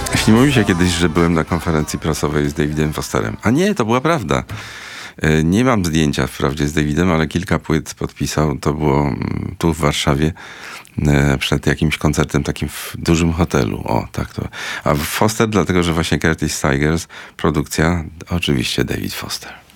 Śniło mi się kiedyś, że byłem na konferencji prasowej z Davidem Fosterem. A nie, to była prawda. Nie mam zdjęcia wprawdzie z Davidem, ale kilka płyt podpisał. To było tu w Warszawie przed jakimś koncertem takim w dużym hotelu. O, tak to. A Foster dlatego, że właśnie Curtis Tigers, produkcja, oczywiście David Foster.